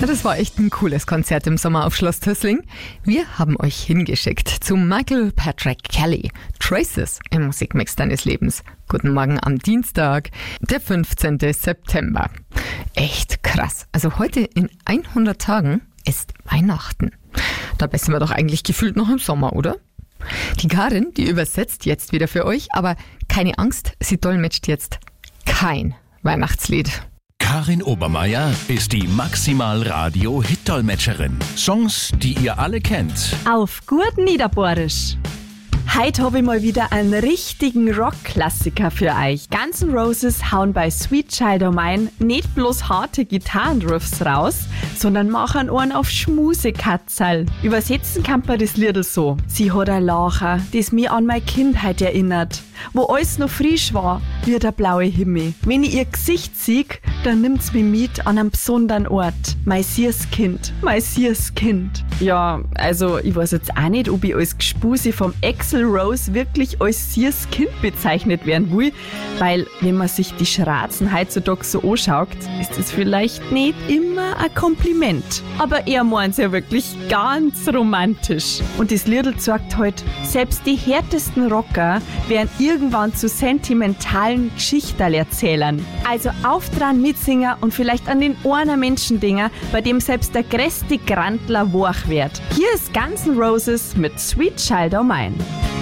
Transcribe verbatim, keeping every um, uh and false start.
Ja, das war echt ein cooles Konzert im Sommer auf Schloss Tössling. Wir haben euch hingeschickt zu Michael Patrick Kelly. Traces im Musikmix deines Lebens. Guten Morgen am Dienstag, der fünfzehnten September. Echt krass. Also heute in hundert Tagen ist Weihnachten. Dabei sind wir doch eigentlich gefühlt noch im Sommer, oder? Die Karin, die übersetzt jetzt wieder für euch, aber keine Angst, sie dolmetscht jetzt kein Weihnachtslied. Karin Obermeier ist die Maximal-Radio-Hit-Dolmetscherin. Songs, die ihr alle kennt. Auf gut Niederbohrisch. Heute habe ich mal wieder einen richtigen Rock-Klassiker für euch. Guns N' Roses hauen bei Sweet Child O' Mine nicht bloß harte Gitarrenriffs raus, sondern machen einen auf Schmusekatzerl. Übersetzen kann man das Liedl so. Sie hat ein Lacher, das mich an meine Kindheit erinnert, wo alles noch frisch war, wie der blaue Himmel. Wenn ich ihr Gesicht sehe, dann nimmt's mich mit an einem besonderen Ort. Mein süßes Kind, mein süßes Kind. Ja, also ich weiß jetzt auch nicht, ob ich als Gespuse vom Axl Rose wirklich als süßes Kind bezeichnet werden will, weil wenn man sich die Schratzen heutzutage so anschaut, ist das vielleicht nicht immer ein Kompliment. Aber er meint's ja wirklich ganz romantisch. Und das Liedl sagt halt, selbst die härtesten Rocker werden irgendwann zu sentimentalen Geschichterl erzählen. Also auf dran mitsingen und vielleicht an den einen Menschendinger, bei dem selbst der größte Grandler wach wird. Hier ist Guns N' Roses mit Sweet Child O' Mine.